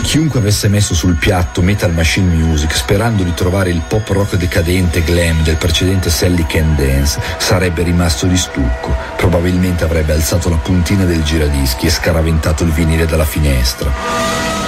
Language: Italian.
Chiunque avesse messo sul piatto Metal Machine Music sperando di trovare il pop rock decadente glam del precedente Sally Can Dance sarebbe rimasto di stucco. Probabilmente avrebbe alzato la puntina del giradischi e scaraventato il vinile dalla finestra.